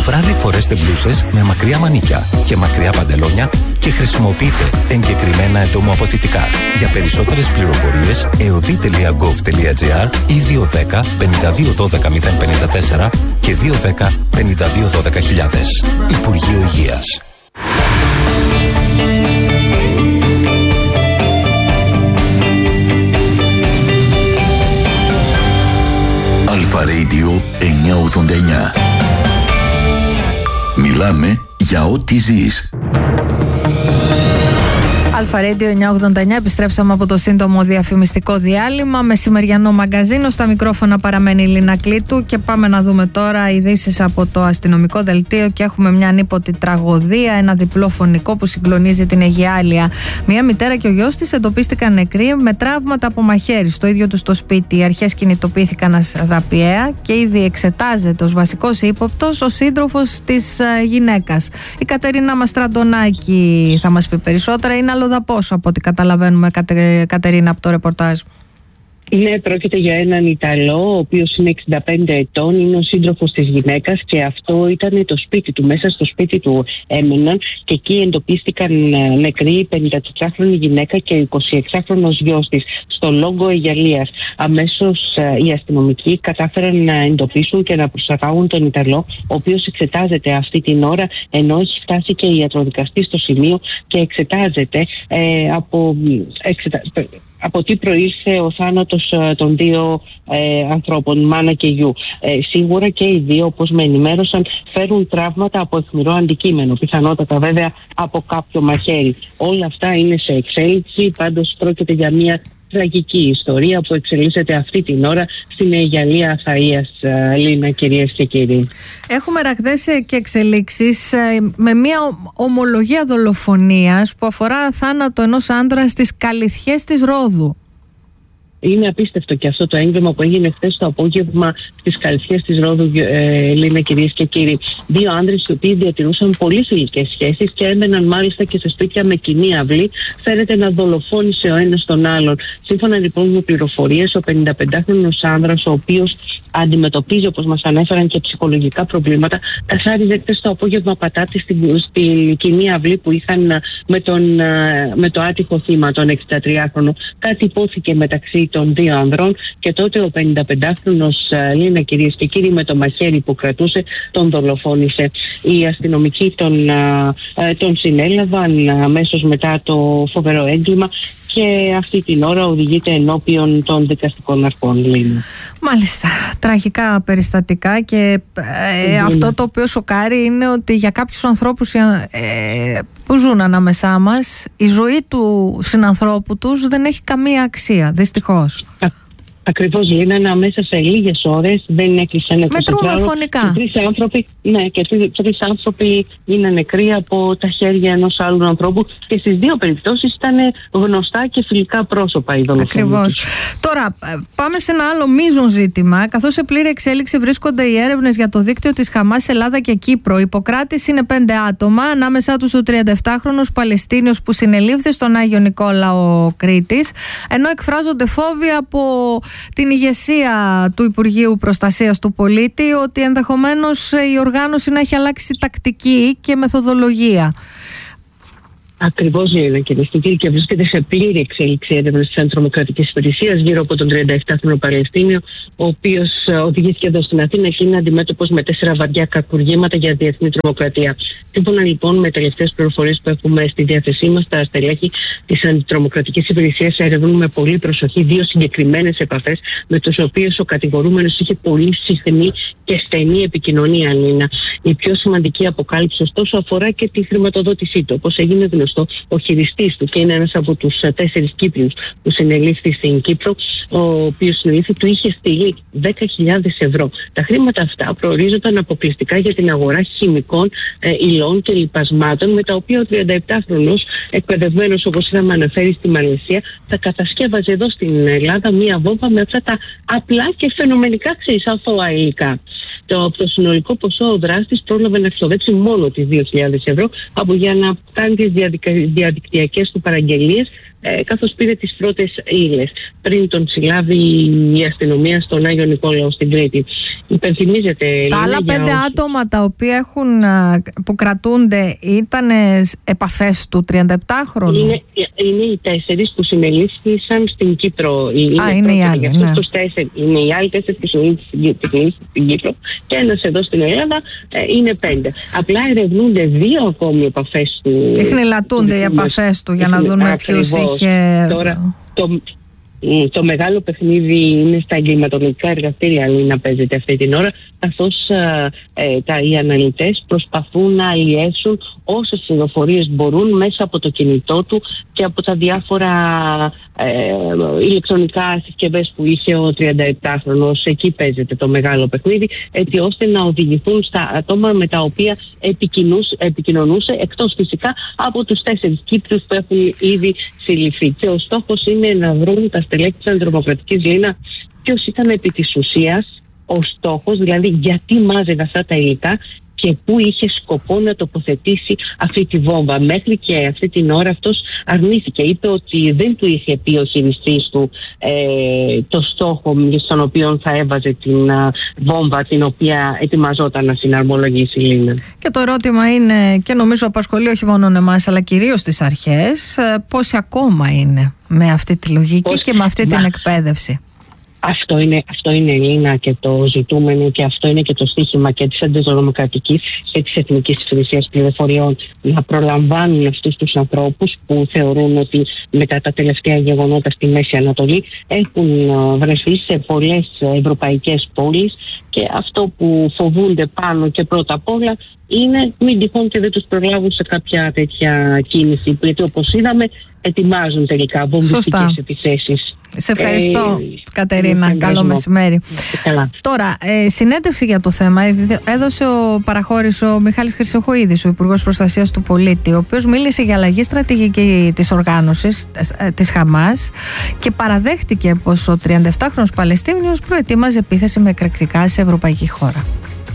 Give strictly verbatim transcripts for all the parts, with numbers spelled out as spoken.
βράδυ φορέστε μπλούσες με μακριά μανίκια και μακριά παντελόνια και χρησιμοποιείτε εγκεκριμένα εντομοαποθητικά. Για περισσότερες πληροφορίες εωδή τελεία γκοβ τελεία τζι άρ ή δύο ένα μηδέν πέντε δύο ένα δύο μηδέν πέντε τέσσερα και δύο ένα μηδέν πέντε δύο ένα μηδέν χιλιάδες. Υπουργείο Υγείας. Αλφα Radio εννιακόσια ογδόντα εννιά. Μιλάμε για ό,τι ζεις. Αλφα Radio εννιακόσια ογδόντα εννιά, επιστρέψαμε από το σύντομο διαφημιστικό διάλειμμα. Μεσημεριανό μαγκαζίνο, στα μικρόφωνα παραμένει η Λίνα Κλήτου και πάμε να δούμε τώρα ειδήσεις από το αστυνομικό δελτίο και έχουμε μια ανίποτη τραγωδία, ένα διπλό φωνικό που συγκλονίζει την Αιγιάλεια. Μια μητέρα και ο γιος της εντοπίστηκαν νεκροί με τραύματα από μαχαίρι στο ίδιο τους το σπίτι. Οι αρχές κινητοποιήθηκαν αστραπιαία και ήδη εξετάζεται ως βασικός ύποπτος ο σύντροφος της γυναίκας. Η Κατερίνα Μαστραντονάκη θα μας πει περισσότερα. Είναι αλλοδαπός από ό,τι καταλαβαίνουμε, Κατε, Κατερίνα, από το ρεπορτάζ. Ναι, πρόκειται για έναν Ιταλό, ο οποίος είναι εξήντα πέντε ετών, είναι ο σύντροφος της γυναίκας και αυτό ήταν το σπίτι του. Μέσα στο σπίτι του έμεναν και εκεί εντοπίστηκαν νεκροί η πενηντατετράχρονη γυναίκα και ο εικοσιεξάχρονος γιος της, στο Λόγκο Αιγιαλίας. Αμέσως οι αστυνομικοί κατάφεραν να εντοπίσουν και να προσαγάγουν τον Ιταλό, ο οποίος εξετάζεται αυτή την ώρα, ενώ έχει φτάσει και η ιατροδικαστή στο σημείο και εξετάζεται ε, από... Εξετα... από τι προήλθε ο θάνατος των δύο ε, ανθρώπων, μάνα και γιου. Ε, σίγουρα και οι δύο, όπως με ενημέρωσαν, φέρουν τραύματα από αιχμηρό αντικείμενο, πιθανότατα βέβαια από κάποιο μαχαίρι. Όλα αυτά είναι σε εξέλιξη, πάντως πρόκειται για μια τραγική ιστορία που εξελίσσεται αυτή την ώρα στην Αιγιαλεία Αθαΐας, Λίνα, κυρίες και κύριοι. Έχουμε ραγδαίες και εξελίξεις με μια ομολογία δολοφονίας που αφορά θάνατο ενός άντρα στις Καλυθιές της Ρόδου. Είναι απίστευτο και αυτό το έγκλημα που έγινε χθες το απόγευμα στις Καλυθιές της Ρόδου, ε, Λίνα, κυρίες και κύριοι. Δύο άνδρες οι οποίοι διατηρούσαν πολύ φιλικές σχέσεις και έμεναν μάλιστα και σε σπίτια με κοινή αυλή. Φαίνεται να δολοφόνησε ο ένας τον άλλον. Σύμφωνα λοιπόν με πληροφορίες, ο πενηνταπεντάχρονος άνδρας, ο οποίος αντιμετωπίζει, όπως μας ανέφεραν, και ψυχολογικά προβλήματα, καθάριζε χθες το απόγευμα πατάτη στην, στην κοινή αυλή που είχαν με, τον, με το άτυχο θύμα, τον εξηντατριάχρονο. Κάτι υπόθηκε μεταξύ των δύο ανδρών και τότε ο πενηνταπεντάχρονος, Λίνα, κυρίες και κύριοι, με το μαχαίρι που κρατούσε, τον δολοφόνησε. Οι αστυνομικοί τον, τον συνέλαβαν αμέσως μετά το φοβερό έγκλημα και αυτή την ώρα οδηγείται ενώπιον των δικαστικών αρχών, Λίνα. Μάλιστα, τραγικά περιστατικά και ε, αυτό το οποίο σοκάρει είναι ότι για κάποιους ανθρώπους ε, που ζουν ανάμεσά μας, η ζωή του συνανθρώπου τους δεν έχει καμία αξία, δυστυχώς. Ακριβώς, Λίνα, μέσα σε λίγες ώρες δεν έκλεισαν ένα μετρούμε φωνικά. Τρεις άνθρωποι, ναι, και τρεις άνθρωποι είναι νεκροί από τα χέρια ενός άλλου ανθρώπου και στις δύο περιπτώσεις ήταν γνωστά και φιλικά πρόσωπα οι δολοφόνοι. Ακριβώς. Τώρα, πάμε σε ένα άλλο μείζον ζήτημα. Καθώς σε πλήρη εξέλιξη βρίσκονται οι έρευνες για το δίκτυο της Χαμάς Ελλάδα και Κύπρο. Υποκράτηση είναι πέντε άτομα, ανάμεσά τους ο τριανταεπτάχρονος Παλαιστίνιος που συνελήφθη στον Άγιο Νικόλαο Κρήτης, ενώ εκφράζονται φόβοι από την ηγεσία του Υπουργείου Προστασίας του Πολίτη ότι ενδεχομένως η οργάνωση να έχει αλλάξει τακτική και μεθοδολογία. Ακριβώς, Λίνα, κυρίες και κύριοι, και βρίσκεται σε πλήρη εξέλιξη έρευνας της Αντιτρομοκρατικής Υπηρεσίας γύρω από τον τριανταεπτάχρονο Παλαιστίνιο, ο οποίος οδηγήθηκε εδώ στην Αθήνα και είναι αντιμέτωπος με τέσσερα βαριά κακουργήματα για διεθνή τρομοκρατία. Σύμφωνα λοιπόν με τελευταίες πληροφορίες που έχουμε στη διάθεσή μας, τα στελέχη της Αντιτρομοκρατικής Υπηρεσίας ερευνούν με πολύ προσοχή δύο συγκεκριμένες επαφές με τους οποίους ο κατηγορούμενος είχε πολύ συχνή και στενή επικοινωνία, Λίνα. Η πιο σημαντική αποκάλυψη, ωστόσο, αφορά και τη χρηματοδότησή του. Όπως έγινε γνωστό, ο χειριστής του, και είναι ένας από τους τέσσερις Κύπριους που συνελήφθη στην Κύπρο, ο οποίος συνελήφθη, του είχε στείλει δέκα χιλιάδες ευρώ. Τα χρήματα αυτά προορίζονταν αποκλειστικά για την αγορά χημικών ε, υλών και λιπασμάτων, με τα οποία ο τριανταεπτάχρονος, εκπαιδευμένος όπως είχαμε αναφέρει στη Μαλαισία, θα κατασκεύαζε εδώ στην Ελλάδα μία βόμβα με αυτά τα απλά και φαινομενικά αθώα υλικά. Το, από το συνολικό ποσό ο δράστης πρόλαβε να ξοδέψει μόνο τις δύο χιλιάδες ευρώ από για να κάνει τις διαδικτυακές του παραγγελίες, ε, καθώς πήρε τις πρώτες ύλες πριν τον συλλάβει η αστυνομία στον Άγιο Νικόλαο στην Κρήτη. Υπενθυμίζεται. Τα άλλα πέντε όσους... άτομα τα οποία έχουν, που κρατούνται ήταν επαφές του τριανταεπτάχρονου. Είναι, είναι οι τέσσερις που συνελήφθησαν στην Κύπρο. Είναι Α, είναι οι άλλοι. Ναι. Τους τέσσερις, είναι οι άλλοι τέσσερις που συνελήφθησαν στην Κύπρο και ένας εδώ στην Ελλάδα, ε, είναι πέντε. Απλά ερευνούνται δύο ακόμη επαφές του. Τεχνηλατούνται οι επαφές του για να δούμε ποιους είχε. Τώρα, το, το μεγάλο παιχνίδι είναι στα εγκληματολογικά εργαστήρια, να παίζεται αυτή την ώρα, καθώς ε, τα, οι αναλυτές προσπαθούν να αλλιέσουν όσες πληροφορίες μπορούν μέσα από το κινητό του και από τα διάφορα ε, ηλεκτρονικά συσκευές που είχε ο τριανταεπτάχρονος. Εκεί παίζεται το μεγάλο παιχνίδι, έτσι ώστε να οδηγηθούν στα άτομα με τα οποία επικοινωνούσε, εκτός φυσικά από τους τέσσερις Κύπριους που έχουν ήδη συλληφθεί. Και ο στόχος είναι να βρουν τα στελέχη της Αντρομοκρατικής Λίνα ποιος ήταν επί της ουσίας ο στόχος, δηλαδή γιατί μάζευε αυτά τα υλικά και πού είχε σκοπό να τοποθετήσει αυτή τη βόμβα. Μέχρι και αυτή την ώρα αυτός αρνήθηκε. Είπε ότι δεν του είχε πει ο χειριστής του ε, το στόχο στον οποίο θα έβαζε την α, βόμβα την οποία ετοιμαζόταν να συναρμολογήσει η Λίνα. Και το ερώτημα είναι, και νομίζω απασχολεί όχι μόνο εμάς αλλά κυρίως τις αρχές, πόσοι ακόμα είναι με αυτή τη λογική Πώς... και με αυτή Μα... την εκπαίδευση. Αυτό είναι, αυτό είναι Ελίνα και το ζητούμενο, και αυτό είναι και το στίχημα και της Αντιδρομοκρατικής και της Εθνικής Υπηρεσίας Πληροφοριών, να προλαμβάνουν αυτούς τους ανθρώπους που θεωρούν ότι μετά τα τελευταία γεγονότα στη Μέση Ανατολή έχουν βρεθεί σε πολλές ευρωπαϊκές πόλεις, και αυτό που φοβούνται πάνω και πρώτα απ' όλα είναι μην τυχόν και δεν τους προλάβουν σε κάποια τέτοια κίνηση, γιατί όπως είδαμε ετοιμάζουν τελικά βομβιστικές επιθέσεις. Σε ευχαριστώ, ε, Κατερίνα. Ε, Καλό μεσημέρι. Καλά. Τώρα, ε, συνέντευξη για το θέμα έδωσε ο παραχώρης ο Μιχάλης Χρυσοχοΐδης, ο Υπουργός Προστασίας του Πολίτη, ο οποίος μίλησε για αλλαγή στρατηγική της οργάνωσης ε, της Χαμάς και παραδέχτηκε πως ο τριανταεπτάχρονος Παλαιστίνιος προετοίμαζε επίθεση με εκρηκτικά σε ευρωπαϊκή χώρα.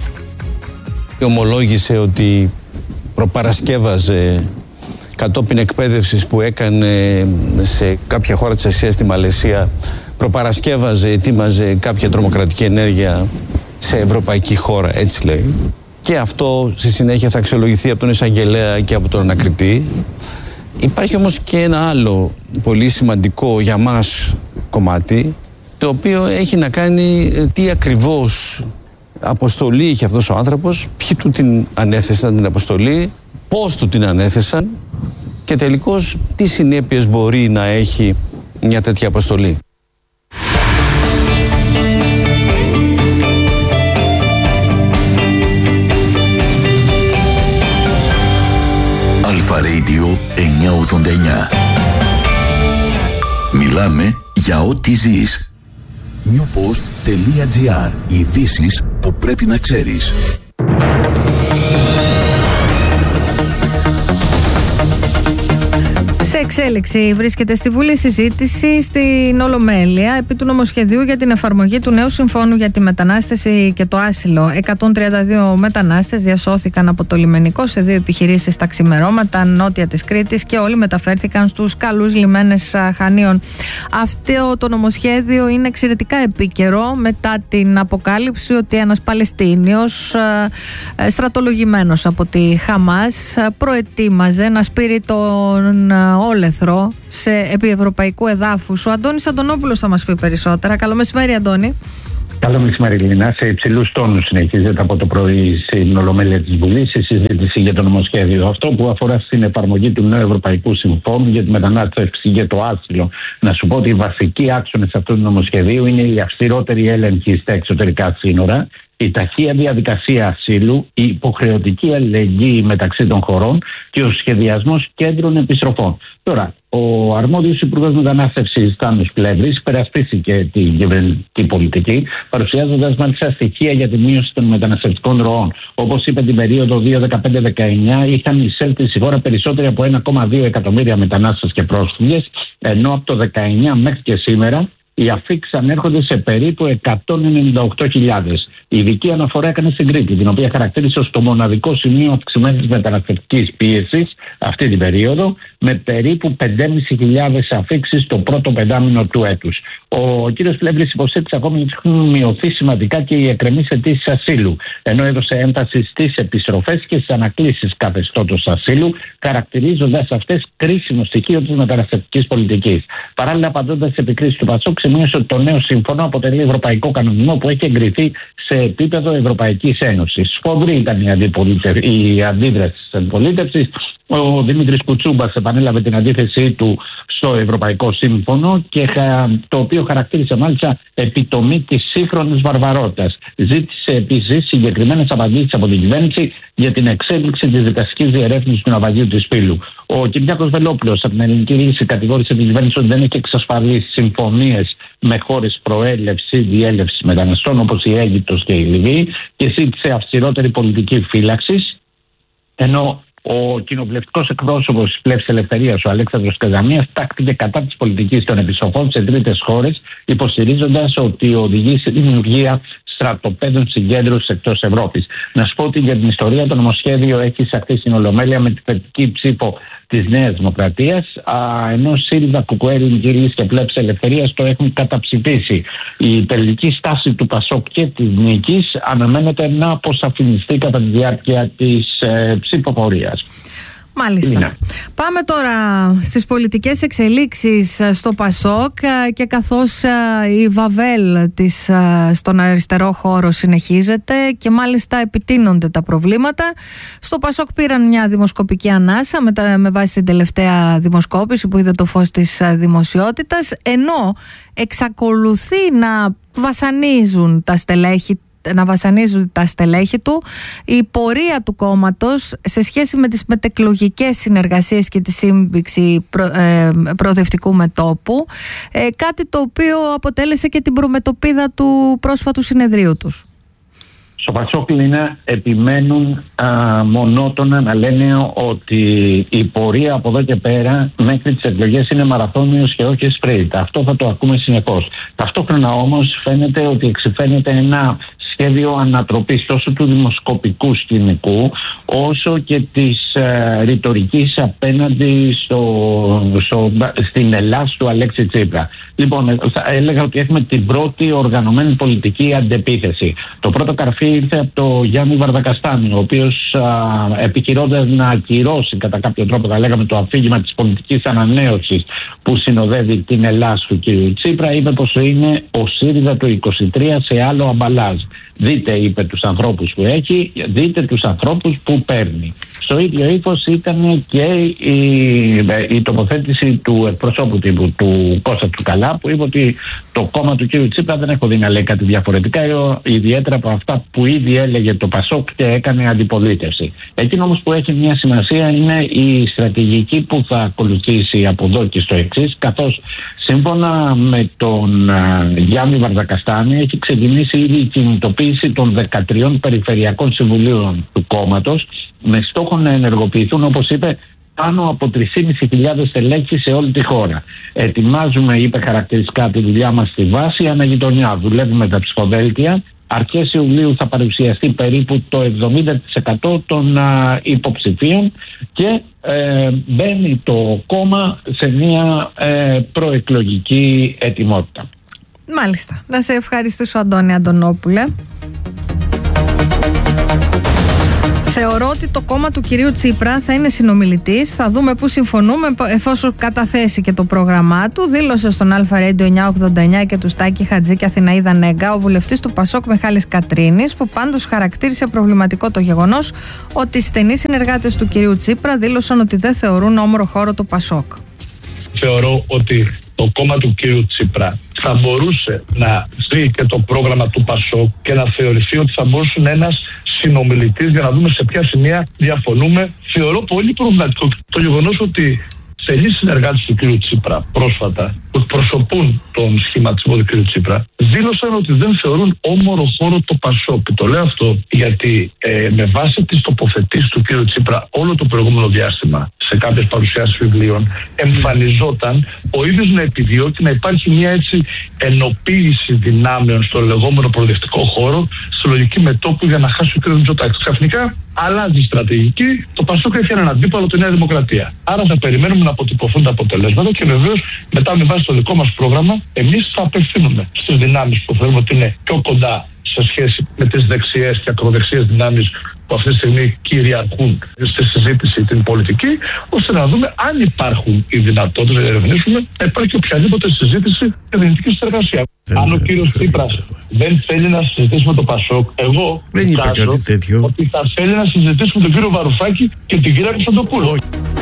Ομολόγησε ότι προπαρασκεύαζε κατόπιν εκπαίδευσης που έκανε σε κάποια χώρα της Ασίας, στη Μαλαισία, προπαρασκεύαζε, ετοίμαζε κάποια τρομοκρατική ενέργεια σε ευρωπαϊκή χώρα, έτσι λέει. Και αυτό στη συνέχεια θα αξιολογηθεί από τον εισαγγελέα και από τον ανακριτή. Υπάρχει όμως και ένα άλλο πολύ σημαντικό για μας κομμάτι, το οποίο έχει να κάνει τι ακριβώς αποστολή είχε αυτός ο άνθρωπος, ποιοι του την ανέθεσαν την αποστολή, πώς του την ανέθεσαν και τελικώς τι συνέπειες μπορεί να έχει μια τέτοια αποστολή. Αλφα Radio εννιακόσια ογδόντα εννιά. Μιλάμε για ό,τι ζεις. newpost.gr. Ειδήσεις που πρέπει να ξέρεις. Σε εξέλιξη βρίσκεται στη Βουλή συζήτηση στην Ολομέλεια επί του νομοσχεδίου για την εφαρμογή του νέου συμφώνου για τη μετανάστευση και το άσυλο. εκατόν τριάντα δύο μετανάστες διασώθηκαν από το λιμενικό σε δύο επιχειρήσεις τα ξημερώματα νότια της Κρήτης και όλοι μεταφέρθηκαν στους καλούς λιμένες Χανίων. Αυτό το νομοσχέδιο είναι εξαιρετικά επίκαιρο μετά την αποκάλυψη ότι ένας Παλαιστίνιος στρατολογημένος από τη Χαμάς προετοίμαζε να σπείρει τον όλεθρο σε επιευρωπαϊκού εδάφους. Ο Αντώνης Αντωνόπουλος θα μας πει περισσότερα. Καλό μεσημέρι, Αντώνη. Καλό μεσημέρι, Λίνα. Σε υψηλούς τόνους συνεχίζεται από το πρωί στην Ολομέλεια της Βουλής η συζήτηση για το νομοσχέδιο αυτό που αφορά στην εφαρμογή του νέου Ευρωπαϊκού Συμφώνου για τη μετανάστευση και το άσυλο. Να σου πω ότι οι βασικοί άξονες αυτού του νομοσχεδίου είναι η αυστηρότερη έλεγχη στα εξωτερικά σύνορα, η ταχεία διαδικασία ασύλου, η υποχρεωτική αλληλεγγύη μεταξύ των χωρών και ο σχεδιασμός κέντρων επιστροφών. Τώρα, ο αρμόδιος Υπουργός Μετανάστευσης Στάνος Πλεύρης υπερασπίστηκε την κυβερνητική πολιτική, παρουσιάζοντας μάλιστα στοιχεία για τη μείωση των μεταναστευτικών ροών. Όπως είπε, την περίοδο δύο χιλιάδες δεκαπέντε δεκαεννιά είχαν εισέλθει στη χώρα περισσότεροι από ένα κόμμα δύο εκατομμύρια μετανάστες και πρόσφυγες, ενώ από το δεκαεννιά μέχρι και σήμερα οι αφίξεις ανέρχονται σε περίπου εκατόν ενενήντα οκτώ χιλιάδες. Η ειδική αναφορά έκανε στην Κρήτη, την οποία χαρακτήρισε ως το μοναδικό σημείο αυξημένης μεταναστευτικής πίεσης αυτή την περίοδο, με περίπου πέντε χιλιάδες πεντακόσιες αφίξεις το πρώτο πεντάμινο του έτους. Ο κ. Πλεύρης υποστήριξε ακόμη ότι έχουν μειωθεί σημαντικά και οι εκκρεμείς αιτήσεις ασύλου, ενώ έδωσε έμφαση στις επιστροφές και στις ανακλήσεις καθεστώτος ασύλου, χαρακτηρίζοντας αυτές κρίσιμο στοιχείο της μεταναστευτικής πολιτικής. Παράλληλα, απαντώντας στις επικρίσεις του Πασόκ, σημείωσε ότι το νέο σύμφωνο αποτελεί ευρωπαϊκό κανονισμό που έχει εγκριθεί σε επίπεδο Ευρωπαϊκής Ένωσης. Σφοδρή ήταν η, η αντίδραση της αντιπολίτευσης. Ο Δημήτρης Κουτσούμπας επανέλαβε την αντίθεσή του στο Ευρωπαϊκό Σύμφωνο, και το οποίο χαρακτήρισε μάλιστα επιτομή της σύγχρονης βαρβαρότητας. Ζήτησε επίσης συγκεκριμένες απαντήσεις από την κυβέρνηση για την εξέλιξη της δικαστικής διερεύνησης του ναυαγίου της Πύλου. Ο Κυριάκος Βελόπουλος από την Ελληνική Λύση κατηγόρησε την κυβέρνηση ότι δεν έχει εξασφαλίσει συμφωνίες με χώρες προέλευσης ή διέλευσης μεταναστών όπως η Αίγυπτος και η Λιβύη, και ζήτησε αυστηρότερη πολιτική φύλαξη, ενώ ο κοινοβουλευτικός εκπρόσωπος της Πλεύσης Ελευθερίας, ο Αλέξανδρος Καζαμίας, τάχθηκε κατά της πολιτικής των επιστροφών σε τρίτες χώρες, υποστηρίζοντας ότι οδηγεί σε δημιουργία στρατοπέδων συγκέντρωσης εκτός Ευρώπης. Να σου πω ότι για την ιστορία το νομοσχέδιο έχει εισαχθεί στην Ολομέλεια με τη θετική ψήφο της Νέας Δημοκρατίας, ενώ ΣΥΡΙΖΑ, ΚΚΕ, Ελληνική Λύση και Πλεύσης Ελευθερίας το έχουν καταψηφίσει. Η τελική στάση του Πασόκ και της Νίκης αναμένεται να αποσαφινιστεί κατά τη διάρκεια της ε, ψηφοφορίας. Μάλιστα. Είναι. Πάμε τώρα στις πολιτικές εξελίξεις στο Πασόκ, και καθώς η βαβέλ της στον αριστερό χώρο συνεχίζεται και μάλιστα επιτείνονται τα προβλήματα, στο Πασόκ πήραν μια δημοσκοπική ανάσα με, τα, με βάση την τελευταία δημοσκόπηση που είδε το φως της δημοσιότητας, ενώ εξακολουθεί να βασανίζουν τα στελέχη να βασανίζουν τα στελέχη του, η πορεία του κόμματος σε σχέση με τις μετεκλογικές συνεργασίες και τη σύμπηξη προ, ε, προοδευτικού μετώπου, ε, κάτι το οποίο αποτέλεσε και την προμετωπίδα του πρόσφατου συνεδρίου τους. Στο Πασόκ επιμένουν α, μονότονα να λένε ότι η πορεία από εδώ και πέρα μέχρι τις εκλογές είναι μαραθώνιος και όχι σπριντ. Αυτό θα το ακούμε συνεχώς. Ταυτόχρονα όμως φαίνεται ότι εξυφαίνεται ένα σχέδιο ανατροπής τόσο του δημοσκοπικού σκηνικού όσο και της ε, ρητορικής απέναντι στο, στο, στην Ελλάδα του Αλέξη Τσίπρα. Λοιπόν, θα έλεγα ότι έχουμε την πρώτη οργανωμένη πολιτική αντεπίθεση. Το πρώτο καρφί ήρθε από το Γιάννη Βαρδακαστάνη, ο οποίος επιχειρώντας να ακυρώσει κατά κάποιο τρόπο, θα λέγαμε, το αφήγημα της πολιτικής ανανέωσης που συνοδεύει την Ελλάδα του κ. Τσίπρα, είπε πως είναι ο ΣΥΡΙΖΑ του είκοσι τρία σε άλλο αμπαλάζ. Δείτε, είπε, τους ανθρώπους που έχει, δείτε τους ανθρώπους που παίρνει. Στο ίδιο ύφος ήταν και η, η τοποθέτηση του εκπροσώπου τύπου του Κώστα Τσουκαλά, που είπε ότι το κόμμα του κ. Τσίπρα δεν έχω δει να λέει κάτι διαφορετικά, ιδιαίτερα από αυτά που ήδη έλεγε το Πασόκ και έκανε αντιπολίτευση. Εκείνο όμως που έχει μια σημασία είναι η στρατηγική που θα ακολουθήσει από εδώ και στο εξής, καθώς σύμφωνα με τον Γιάννη Βαρδακαστάνη έχει ξεκινήσει ήδη η κινητοποίηση των δεκατριών περιφερειακών συμβουλίων του κόμματος, με στόχο να ενεργοποιηθούν, όπως είπε, πάνω από τρεις χιλιάδες πεντακόσιοι στελέχη σε όλη τη χώρα. Ετοιμάζουμε, είπε χαρακτηριστικά, τη δουλειά μας στη βάση αναγειτονιά. Δουλεύουμε τα ψηφοδέλτια. Αρχές Ιουλίου θα παρουσιαστεί περίπου το εβδομήντα τοις εκατό των α, υποψηφίων και ε, μπαίνει το κόμμα σε μια ε, προεκλογική ετοιμότητα. Μάλιστα. Να σε ευχαριστήσω, Αντώνη Αντωνόπουλε. Θεωρώ ότι το κόμμα του κυρίου Τσίπρα θα είναι συνομιλητής. Θα δούμε πού συμφωνούμε εφόσον καταθέσει και το πρόγραμμά του. Δήλωσε στον Αλφα Radio εννιακόσια ογδόντα εννιά και του Στάκη Χατζή και Αθηναίδα Νέγκα ο βουλευτής του Πασόκ Μιχάλης Κατρίνης, που πάντως χαρακτήρισε προβληματικό το γεγονός ότι οι στενοί συνεργάτες του κυρίου Τσίπρα δήλωσαν ότι δεν θεωρούν όμορο χώρο το Πασόκ. Θεωρώ ότι το κόμμα του κύριου Τσίπρα θα μπορούσε να δει και το πρόγραμμα του Πασόκ και να θεωρηθεί ότι θα μπορούσε να είναι ένας συνομιλητής για να δούμε σε ποια σημεία διαφωνούμε. Θεωρώ πολύ προβληματικό το γεγονός ότι στενοί συνεργάτες του κύριου Τσίπρα πρόσφατα, που που εκπροσωπούν τον σχηματισμό του κ. Τσίπρα δήλωσαν ότι δεν θεωρούν όμορο χώρο το Πασόκ. Και το λέω αυτό γιατί ε, με βάση τις τοποθετήσεις του κ. Τσίπρα όλο το προηγούμενο διάστημα σε κάποιες παρουσιάσεις βιβλίων εμφανιζόταν ο ίδιος να επιδιώκει να υπάρχει μια έτσι ενοποίηση δυνάμεων στο λεγόμενο προοδευτικό χώρο, στη λογική μετώπου για να χάσει ο κ. Μητσοτάκης. Ξαφνικά αλλάζει η στρατηγική, το Πασόκ έχει έναν αντίπαλο, τη Νέα Δημοκρατία. Άρα θα περιμένουμε να αποτυπωθούν τα αποτελέσματα και βεβαίως μετά με βάση το δικό μας πρόγραμμα εμείς θα απευθύνουμε στις δυνάμεις που θεωρούμε ότι είναι πιο κοντά σε σχέση με τις δεξιές και ακροδεξιές δυνάμεις που αυτή τη στιγμή κυριαρχούν στη συζήτηση την πολιτική, ώστε να δούμε αν υπάρχουν οι δυνατότητες να ερευνήσουμε να υπάρχει οποιαδήποτε συζήτηση για δυνητική συνεργασία. Αν ο κύριος Τσίπρας δεν θέλει να συζητήσει με το Πασόκ, εγώ δεν είπα κάτι τέτοιο, ότι θα θέλει να συζητήσει με τον κύριο Βαρουφάκη και την κυρία Κωνσταντοπούλου.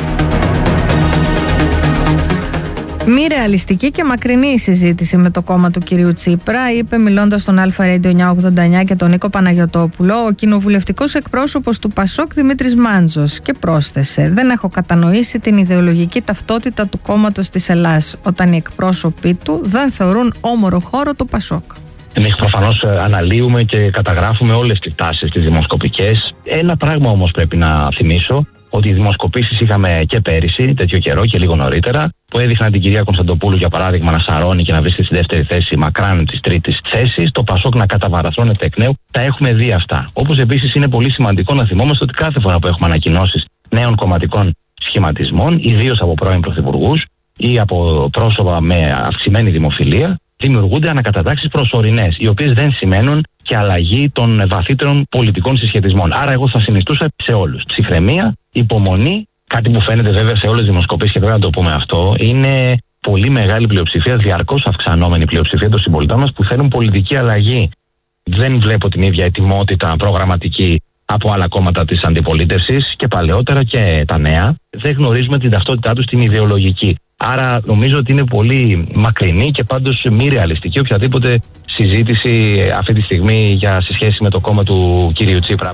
Μη ρεαλιστική και μακρινή η συζήτηση με το κόμμα του κυρίου Τσίπρα, είπε μιλώντας στον Αλφα Radio εννιακόσια ογδόντα εννιά και τον Νίκο Παναγιωτόπουλο ο κοινοβουλευτικός εκπρόσωπος του Πασόκ Δημήτρης Μάντζος, και πρόσθεσε: «Δεν έχω κατανοήσει την ιδεολογική ταυτότητα του κόμματος της Ελλάς, όταν οι εκπρόσωποι του δεν θεωρούν όμορο χώρο το Πασόκ». Εμείς προφανώς αναλύουμε και καταγράφουμε όλες τις τάσεις τις δημοσκοπικές. Ένα πράγμα όμως πρέπει να θυμίσω, ότι οι δημοσκοπήσεις είχαμε και πέρυσι, τέτοιο καιρό και λίγο νωρίτερα, που έδειχναν την κυρία Κωνσταντοπούλου, για παράδειγμα, να σαρώνει και να βρίσκεται στη δεύτερη θέση, μακράν τη τρίτη θέση, το Πασόκ να καταβαραθρώνεται εκ νέου. Τα έχουμε δει αυτά. Όπως επίσης είναι πολύ σημαντικό να θυμόμαστε ότι κάθε φορά που έχουμε ανακοινώσεις νέων κομματικών σχηματισμών, ιδίως από πρώην πρωθυπουργούς ή από πρόσωπα με αυξημένη δημοφιλία, δημιουργούνται ανακατατάξεις προσωρινές, οι οποίες δεν σημαίνουν και αλλαγή των βαθύτερων πολιτικών συσχετισμών. Άρα, εγώ θα συνιστούσα σε όλους ψυχραιμία, υπομονή, κάτι που φαίνεται βέβαια σε όλες τις δημοσκοπήσεις και πρέπει να το πούμε αυτό. Είναι πολύ μεγάλη πλειοψηφία, διαρκώς αυξανόμενη πλειοψηφία των συμπολιτών μας που θέλουν πολιτική αλλαγή. Δεν βλέπω την ίδια ετοιμότητα προγραμματική από άλλα κόμματα της αντιπολίτευσης και παλαιότερα και τα νέα. Δεν γνωρίζουμε την ταυτότητά τους την ιδεολογική. Άρα νομίζω ότι είναι πολύ μακρινή και πάντως μη ρεαλιστική οποιαδήποτε συζήτηση αυτή τη στιγμή για σε σχέση με το κόμμα του κυρίου Τσίπρα.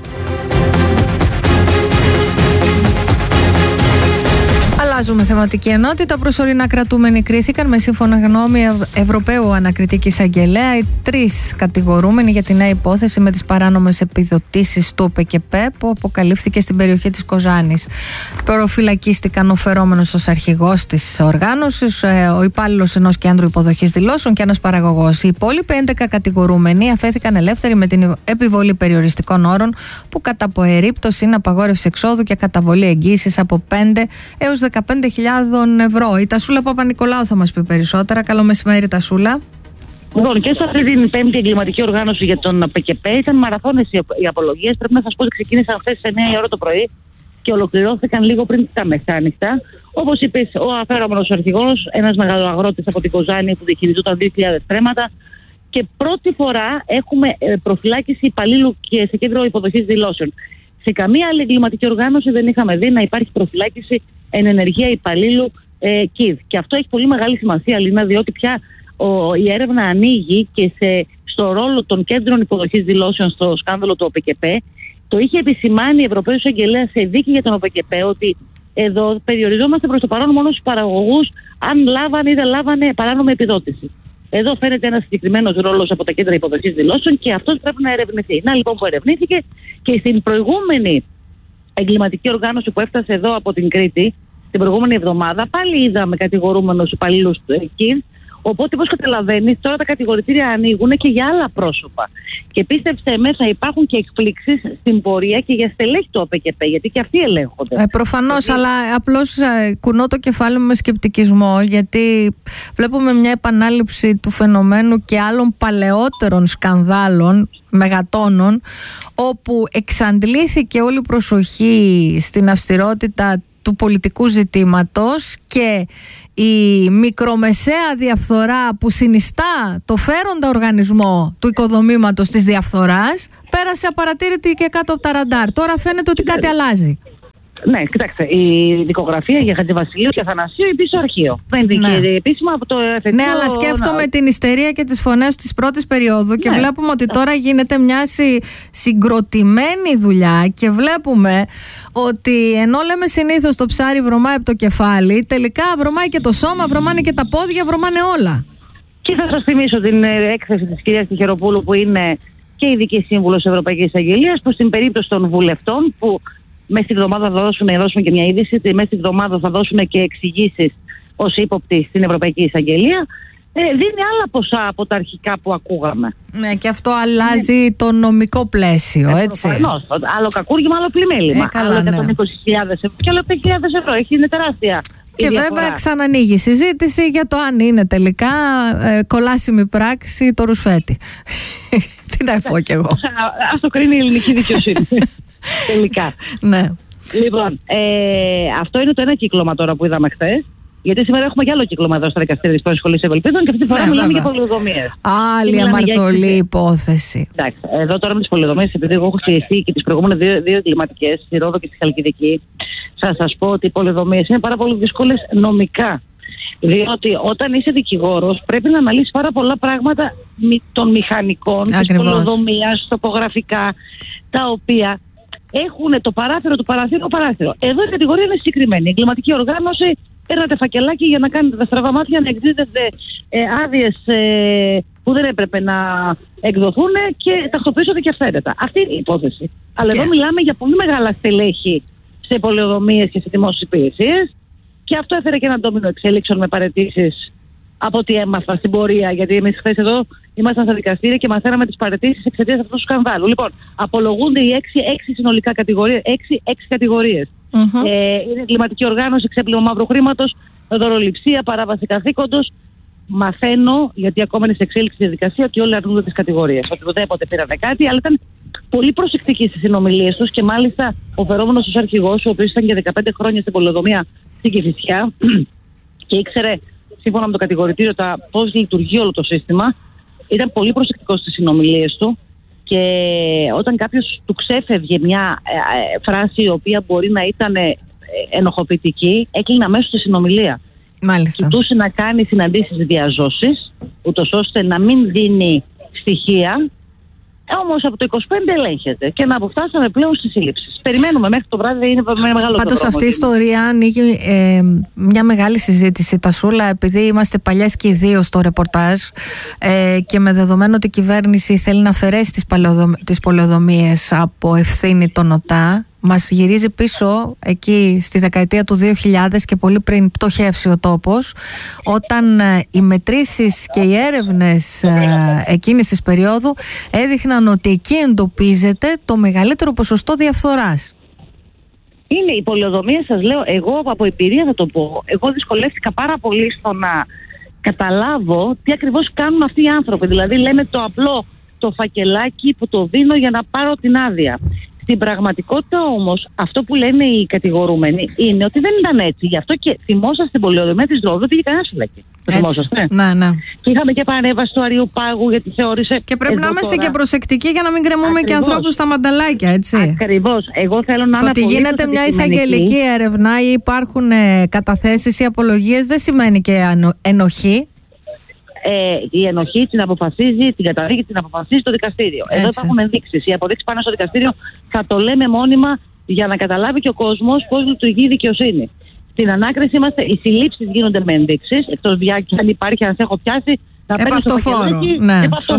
Αλλάζουμε θεματική ενότητα. Προσωρινά κρατούμενοι κρίθηκαν με σύμφωνα γνώμη Ευρωπαίου Ανακριτική Εισαγγελέα οι τρεις κατηγορούμενοι για τη νέα υπόθεση με τις παράνομες επιδοτήσεις του ΟΠΕΚΕΠΕ που αποκαλύφθηκε στην περιοχή της Κοζάνης. Προφυλακίστηκαν ο φερόμενος ως αρχηγός της οργάνωσης, ο υπάλληλος ενός κέντρου υποδοχής δηλώσεων και ένας παραγωγός. Οι υπόλοιποι έντεκα κατηγορούμενοι αφέθηκαν ελεύθεροι με την επιβολή περιοριστικών όρων που κατά περίπτωση είναι απαγόρευση εξόδου και καταβολή εγγύησης από πέντε έως δεκαπέντε χιλιάδες ευρώ. Η Τασούλα Παπα-Νικολάου θα μας πει περισσότερα. Καλό μεσημέρι, Τασούλα. Λοιπόν, και σε αυτή την πέμπτη εγκληματική οργάνωση για τον ΠΚΠ ήταν μαραθώνες οι απολογίες. Πρέπει να σας πω ότι ξεκίνησαν χθες σε εννιά η ώρα το πρωί και ολοκληρώθηκαν λίγο πριν τα μεσάνυχτα. Όπως είπες, ο αφαίρομενος αρχηγός, ένας μεγαλοαγρότης από την Κοζάνη που διαχειριζόταν δύο χιλιάδες τρέματα. Και πρώτη φορά έχουμε προφυλάκηση υπαλλήλου και σε κέντρο υποδοχής δηλώσεων. Σε καμία άλλη εγκληματική οργάνωση δεν είχαμε δει να υπάρχει προφυλάκηση εν ενεργεία υπαλλήλου ε, ΚΙΔ. Και αυτό έχει πολύ μεγάλη σημασία, Λίνα, διότι πια ο, η έρευνα ανοίγει και σε, στο ρόλο των κέντρων υποδοχής δηλώσεων στο σκάνδαλο του ΟΠΕΚΕΠΕ. Το είχε επισημάνει η Ευρωπαίος Εισαγγελέας σε δίκη για τον ΟΠΕΚΕΠΕ ότι εδώ περιοριζόμαστε προς το παρόν μόνο στους παραγωγούς αν λάβανε ή δεν λάβανε παράνομη επιδότηση. Εδώ φαίνεται ένας συγκεκριμένος ρόλος από τα κέντρα υποδοχής δηλώσεων και αυτός πρέπει να ερευνηθεί. Να λοιπόν που ερευνήθηκε και στην προηγούμενη εγκληματική οργάνωση που έφτασε εδώ από την Κρήτη την προηγούμενη εβδομάδα, πάλι είδαμε κατηγορούμενους υπαλλήλους του ΚΙΔ. Οπότε, όπως καταλαβαίνεις, τώρα τα κατηγορητήρια ανοίγουν και για άλλα πρόσωπα. Και πίστεψε με, θα υπάρχουν και εκπλήξεις στην πορεία και για στελέχη του ΟΠΕΚΕΠΕ, γιατί και αυτοί ελέγχονται. Ε, προφανώς, γιατί... αλλά απλώς ε, κουνώ το κεφάλι μου με σκεπτικισμό, γιατί βλέπουμε μια επανάληψη του φαινομένου και άλλων παλαιότερων σκανδάλων μεγατόνων, όπου εξαντλήθηκε όλη η προσοχή στην αυστηρότητα του πολιτικού ζητήματος και η μικρομεσαία διαφθορά που συνιστά το φέροντα οργανισμό του οικοδομήματος της διαφθοράς πέρασε απαρατήρητη και κάτω από τα ραντάρ. Τώρα φαίνεται ότι κάτι αλλάζει. Ναι, κοιτάξτε, η δικογραφία για Χατζηβασιλείου και Αθανασίου είναι πίσω αρχείο. Δεν είναι Ναι. και επίσημα από το εφετείο. Ναι, αλλά σκέφτομαι να... την ιστερία και τις φωνές της πρώτης περίοδου και ναι. βλέπουμε ότι τώρα γίνεται μια συ, συγκροτημένη δουλειά και βλέπουμε ότι ενώ λέμε συνήθως το ψάρι βρωμάει από το κεφάλι, τελικά βρωμάει και το σώμα, βρωμάνε και τα πόδια, βρωμάνε όλα. Και θα σας θυμίσω την έκθεση της κυρίας Τυχεροπούλου, που είναι και ειδική σύμβουλος Ευρωπαϊκής Αγγελίας, που στην περίπτωση των βουλευτών που μέσα στην εβδομάδα θα δώσουν, δώσουν και μια είδηση, ότι μέσα στην εβδομάδα θα δώσουν και εξηγήσεις ως ύποπτοι στην Ευρωπαϊκή Εισαγγελία, ε, δίνει άλλα ποσά από τα αρχικά που ακούγαμε. Ναι, και αυτό αλλάζει ναι. το νομικό πλαίσιο, ε, έτσι. Προφανώς. Άλλο κακούργημα, άλλο πλημέλημα. Ε, καλά, άλλο ναι. εκατόν είκοσι χιλιάδες ευρώ και άλλο πέντε χιλιάδες ευρώ. Έχει, είναι τεράστια. Και βέβαια ξανανοίγει η συζήτηση για το αν είναι τελικά ε, κολάσιμη πράξη το ρουσφέτη. Τι να πω κι εγώ. Ας το κρίνει η ελληνική δικαιοσύνη. Τελικά. Ναι. Λοιπόν, ε, αυτό είναι το ένα κύκλωμα τώρα που είδαμε χθες. Γιατί σήμερα έχουμε και άλλο κύκλωμα εδώ στα δικαστήρια της Πρώτης Σχολής Ευελπίδων και αυτή τη φορά ναι, μιλάμε βέβαια. για πολεοδομίες. Άλλη αμαρτωλή για... υπόθεση. Εντάξει, εδώ τώρα με τις πολεοδομίες, επειδή εγώ έχω στηριχθεί και τις προηγούμενες δύο, δύο εγκληματικές, στη Ρόδο και στη Χαλκιδική, θα σας πω ότι οι πολεοδομίες είναι πάρα πολύ δύσκολες νομικά. Διότι όταν είσαι δικηγόρος πρέπει να αναλύσεις πάρα πολλά πράγματα των μηχανικών, της πολεοδομίας, τοπογραφικά, τα οποία έχουν το παράθυρο του παραθύρου παράθυρο. Εδώ η κατηγορία είναι συγκεκριμένη. Η εγκληματική οργάνωση, παίρνατε φακελάκι για να κάνετε τα στραβά μάτια, να εκδίδετε ε, άδειες ε, που δεν έπρεπε να εκδοθούν και τακτοποιήσονται και αυθαίρετα. Αυτή είναι η υπόθεση. Αλλά yeah. εδώ μιλάμε για πολύ μεγάλα στελέχη σε πολεοδομίες και σε δημόσιες υπηρεσίες και αυτό έφερε και έναν ντόμινο εξέλιξεων με παραιτήσεις από ό,τι έμαθα στην πορεία. Γιατί εμείς χθες εδώ ήμασταν στα δικαστήρια και μαθαίναμε τις παραιτήσεις εξαιτίας αυτού του σκανδάλου. Λοιπόν, απολογούνται οι έξι, έξι συνολικά κατηγορίες, έξι, έξι κατηγορίες. Mm-hmm. Ε, είναι εγκληματική οργάνωση, ξέπλυμα μαύρου χρήματος, δωροληψία, παράβαση καθήκοντος. Μαθαίνω, γιατί ακόμα είναι σε εξέλιξη η διαδικασία, ότι όλοι αρνούνται τις κατηγορίες. Ότι ουδέποτε πήρανε κάτι, αλλά ήταν πολύ προσεκτικοί στις συνομιλίες τους και μάλιστα ο φερόμενος τους αρχηγός, ο οποίος ήταν και δεκαπέντε χρόνια στην πολεοδομία στην Κηφισιά και ήξερε, σύμφωνα με το κατηγορητήριο, τα πώς λειτουργεί όλο το σύστημα, ήταν πολύ προσεκτικός στις συνομιλίες του. Και όταν κάποιος του ξέφευγε μια ε, ε, φράση η οποία μπορεί να ήταν ε, ενοχοποιητική, έκλεινε αμέσως τη συνομιλία. Μάλιστα. Κοιτούσε να κάνει συναντήσεις διαζώσεις, ούτως ώστε να μην δίνει στοιχεία. Όμως από το είκοσι πέντε ελέγχεται και να αποφτάσαμε πλέον στις σύλληψεις. Περιμένουμε μέχρι το βράδυ, είναι μεγάλο. Πάντως αυτή η ιστορία ανοίγει ε, μια μεγάλη συζήτηση, Τασούλα, επειδή είμαστε παλιές και οι δύο στο ρεπορτάζ ε, και με δεδομένο ότι η κυβέρνηση θέλει να αφαιρέσει τις, τις πολεοδομίες από ευθύνη των ΟΤΑ. Μας γυρίζει πίσω εκεί στη δεκαετία του δύο χιλιάδες και πολύ πριν πτωχεύσει ο τόπος, όταν ε, οι μετρήσεις και οι έρευνες ε, εκείνης της περίοδου έδειχναν ότι εκεί εντοπίζεται το μεγαλύτερο ποσοστό διαφθοράς. Είναι η πολεοδομία, σας λέω, εγώ από εμπειρία θα το πω. Εγώ δυσκολεύτηκα πάρα πολύ στο να καταλάβω τι ακριβώς κάνουν αυτοί οι άνθρωποι. Δηλαδή λέμε το απλό το φακελάκι που το δίνω για να πάρω την άδεια. Στην πραγματικότητα όμως αυτό που λένε οι κατηγορούμενοι είναι ότι δεν ήταν έτσι. Γι' αυτό και θυμόσαστε την πολεοδομία της Ρόδου, πήγε κανένα φυλακή. Το θυμόσαστε. Ναι, ναι. Και είχαμε και παρέμβαση του Αριού Πάγου γιατί θεώρησε. Και πρέπει να είμαστε τώρα... και προσεκτικοί για να μην κρεμούμε Ακριβώς. και ανθρώπους στα μανταλάκια, έτσι. Ακριβώς. Εγώ θέλω να το ότι γίνεται μια εισαγγελική έρευνα ή υπάρχουν ε, καταθέσεις ή απολογίες δεν σημαίνει και ενοχή. Ε, η ενοχή την αποφασίζει, την καταδίκη την αποφασίζει το δικαστήριο. Έτσι. Εδώ υπάρχουν ενδείξεις. Οι αποδείξεις πάνε στο δικαστήριο θα το λέμε μόνιμα για να καταλάβει και ο κόσμος πώς λειτουργεί η δικαιοσύνη. Στην ανάκριση είμαστε, οι συλλήψεις γίνονται με ενδείξεις, εκτός πια και αν υπάρχει, αν σε έχω πιάσει, να παίρνει το φακελάκι. Ναι,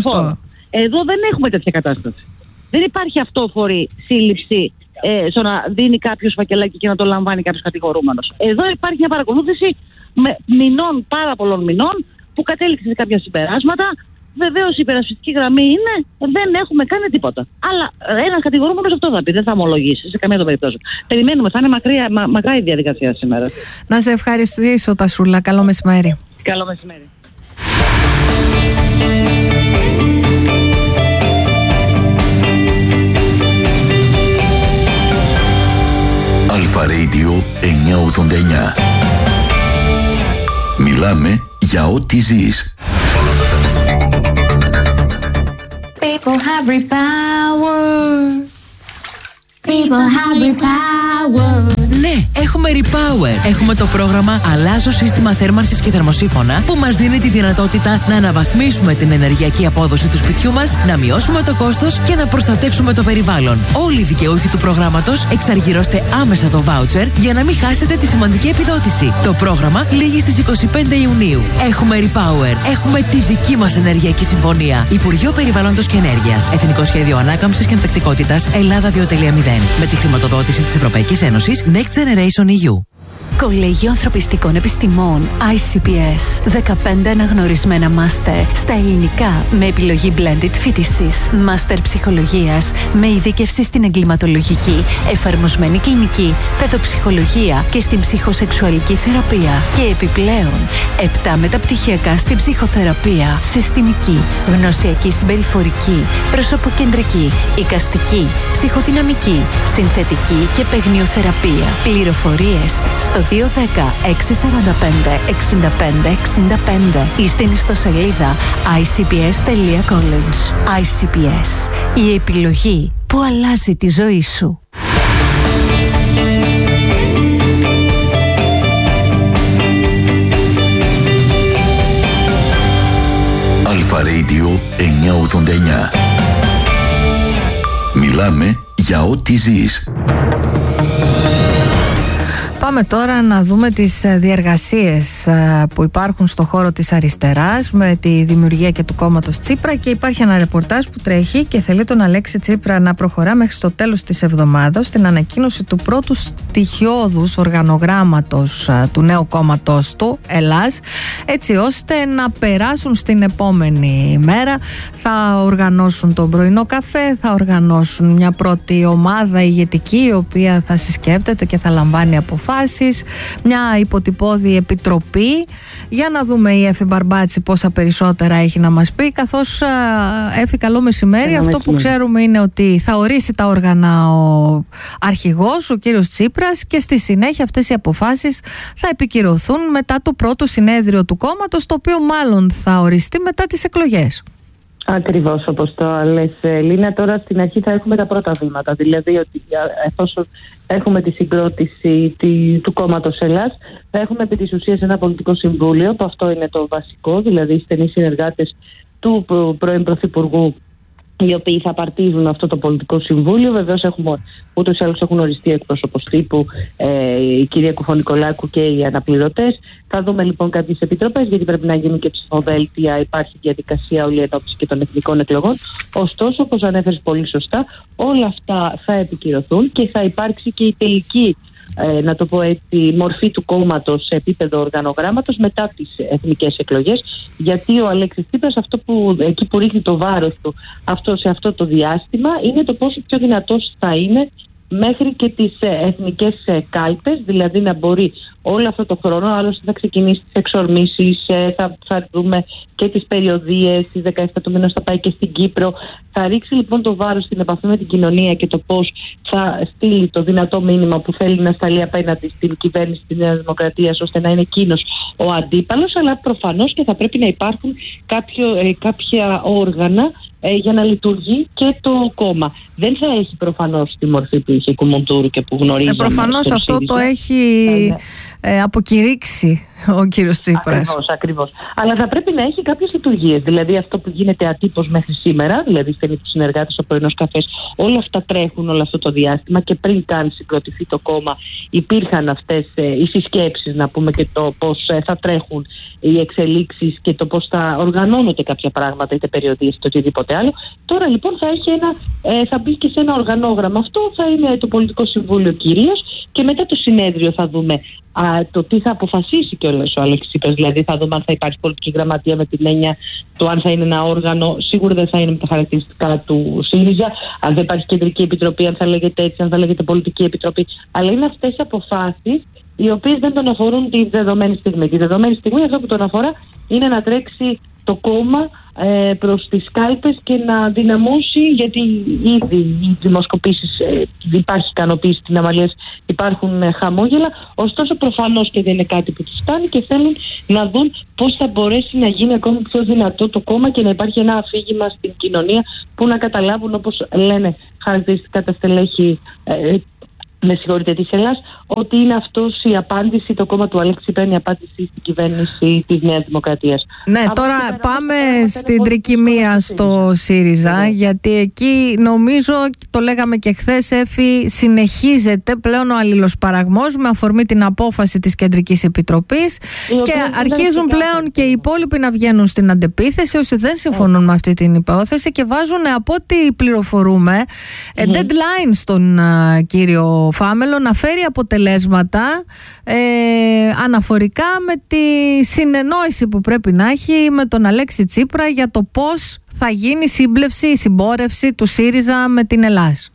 Εδώ δεν έχουμε τέτοια κατάσταση. Δεν υπάρχει αυτόφορη σύλληψη ε, στο να δίνει κάποιος φακελάκι και να το λαμβάνει κάποιος κατηγορούμενος. Εδώ υπάρχει μια παρακολούθηση με μηνών, πάρα πολλών μηνών, που κατέληξε σε κάποια συμπεράσματα. Βεβαίως η υπερασπιστική γραμμή είναι δεν έχουμε κάνει τίποτα. Αλλά ένας κατηγορούμενος αυτό θα πει, δεν θα ομολογήσει σε καμία των περιπτώσεων. Περιμένουμε, θα είναι μακριά, μα, μακρά η διαδικασία σήμερα. Να σε ευχαριστήσω, Τασούλα. Καλό μεσημέρι. Καλό μεσημέρι. Αλφα Radio εννιακόσια ογδόντα εννιά. Μιλάμε για ό,τι ζεις. People have real power. People have real power. Ναι, έχουμε Repower. Έχουμε το πρόγραμμα Αλλάζω σύστημα θέρμανσης και θερμοσύφωνα που μας δίνει τη δυνατότητα να αναβαθμίσουμε την ενεργειακή απόδοση του σπιτιού μας, να μειώσουμε το κόστος και να προστατεύσουμε το περιβάλλον. Όλοι οι δικαιούχοι του προγράμματος εξαργυρώστε άμεσα το voucher για να μην χάσετε τη σημαντική επιδότηση. Το πρόγραμμα λήγει στις είκοσι πέντε Ιουνίου. Έχουμε Repower. Έχουμε τη δική μας ενεργειακή συμφωνία. Υπουργείο Περιβάλλοντος και Ενέργειας. Εθνικό Σχέδιο Ανάκαμψης και Ανθεκτικότητας Ελλάδα δύο κόμμα μηδέν. Με τη χρηματοδότηση της Ευρωπαϊκής Ένωσης Next Generation ι γιου. Κολέγιο Ανθρωπιστικών Επιστημών άι σι πι ες. δεκαπέντε αναγνωρισμένα μάστερ στα ελληνικά με επιλογή blended φοιτησης. Μάστερ ψυχολογίας με ειδίκευση στην εγκληματολογική, εφαρμοσμένη κλινική, παιδοψυχολογία και στην ψυχοσεξουαλική θεραπεία. Και επιπλέον, επτά μεταπτυχιακά στην ψυχοθεραπεία, συστημική, γνωσιακή συμπεριφορική, προσωποκεντρική, εικαστική, ψυχοδυναμική, συνθετική και παιγνιοθεραπεία. Πληροφορίες στο δύο ένα μηδέν έξι τέσσερα πέντε εξήντα πέντε εξήντα πέντε ή στην ιστοσελίδα άι σι πι ες τελεία college. άι σι πι ες, η επιλογή που αλλάζει τη ζωή σου. Αλφα Radio εννιακόσια ογδόντα εννιά. Μιλάμε για ό,τι ζεις. Πάμε τώρα να δούμε τις διεργασίες που υπάρχουν στο χώρο της αριστεράς με τη δημιουργία και του κόμματος Τσίπρα, και υπάρχει ένα ρεπορτάζ που τρέχει και θέλει τον Αλέξη Τσίπρα να προχωρά μέχρι στο τέλος της εβδομάδας στην ανακοίνωση του πρώτου στοιχειώδους οργανογράμματος του νέου κόμματος του Ελλάς, έτσι ώστε να περάσουν στην επόμενη μέρα. Θα οργανώσουν τον πρωινό καφέ, θα οργανώσουν μια πρώτη ομάδα ηγετική η οποία θα συσκέπτεται και θα λαμβάνει αποφάσεις, μια υποτυπώδη επιτροπή, για να δούμε η Εφη Μπαρμπάτση πόσα περισσότερα έχει να μας πει. Καθώς Εφη, καλό μεσημέρι. Καλό Αυτό που ξέρουμε είναι ότι θα ορίσει τα όργανα ο αρχηγός, ο κύριος Τσίπρας, και στη συνέχεια αυτές οι αποφάσεις θα επικυρωθούν μετά το πρώτο συνέδριο του κόμματος, το οποίο μάλλον θα οριστεί μετά τις εκλογές. Ακριβώς όπως το λες, Λίνα. Τώρα στην αρχή θα έχουμε τα πρώτα βήματα, δηλαδή ότι εφόσον έχουμε τη συγκρότηση του κόμματος Ελλάς, θα έχουμε επί της ουσίας ένα πολιτικό συμβούλιο, που αυτό είναι το βασικό, δηλαδή οι στενοί συνεργάτες του πρώην Πρωθυπουργού, οι οποίοι θα παρτίζουν αυτό το πολιτικό συμβούλιο. Βεβαίως έχουμε, ούτως ή άλλως έχουν οριστεί εκπρόσωπος τύπου, ε, η κυρία Κουφονικολάκου και οι αναπληρωτές. Θα δούμε λοιπόν κάποιες επιτροπές, γιατί πρέπει να γίνουν και ψηφοδέλτια, υπάρχει διαδικασία όλη ενόψει και των εθνικών εκλογών. Ωστόσο, όπως ανέφερες πολύ σωστά, όλα αυτά θα επικυρωθούν και θα υπάρξει και η τελική, Ε, να το πω έτσι, μορφή του κόμματος σε επίπεδο οργανογράμματος μετά τις εθνικές εκλογές, γιατί ο Αλέξης Τσίπρας αυτό που, εκεί που ρίχνει το βάρος του αυτό, σε αυτό το διάστημα, είναι το πόσο πιο δυνατός θα είναι μέχρι και τις ε, εθνικές ε, κάλπες, δηλαδή να μπορεί όλο αυτό το χρόνο, άλλωστε θα ξεκινήσει τις εξορμήσεις, ε, θα, θα δούμε και τις περιοδίες, στις δεκαεφτά του μήνος θα πάει και στην Κύπρο. Θα ρίξει λοιπόν το βάρος στην επαφή με την κοινωνία και το πώς θα στείλει το δυνατό μήνυμα που θέλει να σταλεί απέναντι στην κυβέρνηση της Νέας Δημοκρατίας, ώστε να είναι εκείνος ο αντίπαλος, αλλά προφανώς και θα πρέπει να υπάρχουν κάποιο, ε, κάποια όργανα ε, για να λειτουργεί και το κόμμα. Δεν θα έχει προφανώς τη μορφή που είχε Κουμουντούρου και που γνωρίζαμε. Ε, προφανώς αυτό ΣΥΡΙΖΑ το έχει ε, αποκηρύξει ο κύριος Τσίπρας. Ακριβώς, ακριβώς. Αλλά θα πρέπει να έχει κάποιες λειτουργίες. Δηλαδή αυτό που γίνεται ατύπως μέχρι σήμερα, δηλαδή στέλνει τους συνεργάτες, ο πρωινός καφές, όλα αυτά τρέχουν όλο αυτό το διάστημα, και πριν καν συγκροτηθεί το κόμμα υπήρχαν αυτές ε, οι συσκέψεις, να πούμε, και το πώς ε, θα τρέχουν οι εξελίξεις και το πώς θα οργανώνονται κάποια πράγματα, είτε περιοδίες είτε οτιδήποτε άλλο. Τώρα λοιπόν θα, έχει ένα, ε, θα μπει και σε ένα οργανόγραμμα. Αυτό θα είναι το Πολιτικό Συμβούλιο κυρίως, και μετά το συνέδριο θα δούμε α, το τι θα αποφασίσει κιόλας ο Αλέξης Τσίπρας. Δηλαδή θα δούμε αν θα υπάρχει πολιτική γραμματεία, με την έννοια του αν θα είναι ένα όργανο. Σίγουρα δεν θα είναι με τα χαρακτηριστικά του ΣΥΡΙΖΑ. Αν θα υπάρχει κεντρική επιτροπή, αν θα λέγεται έτσι, αν θα λέγεται πολιτική επιτροπή. Αλλά είναι αυτές οι αποφάσεις οι οποίες δεν τον αφορούν τη δεδομένη στιγμή. Τη δεδομένη στιγμή αυτό που τον αφορά είναι να τρέξει το κόμμα ε, προς τις κάλπες και να δυναμώσει, γιατί ήδη οι δημοσκοπήσεις ε, υπάρχει ικανοποίηση στην Αμαλίας, υπάρχουν ε, χαμόγελα. Ωστόσο προφανώς και δεν είναι κάτι που τους φτάνει και θέλουν να δουν πώς θα μπορέσει να γίνει ακόμη πιο δυνατό το κόμμα και να υπάρχει ένα αφήγημα στην κοινωνία που να καταλάβουν, όπως λένε χαρακτηριστικά τα στελέχη, ε, με συγχωρείτε, της Ελλάς, ότι είναι αυτός η απάντηση, το κόμμα του Αλέξη Τσίπρα είναι η απάντηση στην κυβέρνηση της Νέας Δημοκρατίας. Ναι, από τώρα πέρα, πάμε στην τρικυμία στο ΣΥΡΙΖΑ, ναι. Γιατί εκεί νομίζω, το λέγαμε και χθες, Έφη, συνεχίζεται πλέον ο αλληλοσπαραγμός με αφορμή την απόφαση της Κεντρικής Επιτροπής και αρχίζουν πλέον και οι υπόλοιποι να βγαίνουν στην αντεπίθεση όσοι δεν συμφωνούν yeah. με αυτή την υπόθεση και βάζουν, από ό,τι πληροφορούμε, mm-hmm. deadline στον uh, κύριο Φάμελο να φέρει αποτελέσματα ε, αναφορικά με τη συνεννόηση που πρέπει να έχει με τον Αλέξη Τσίπρα για το πώς θα γίνει η σύμπλευση, η συμπόρευση του ΣΥΡΙΖΑ με την Ελλάς.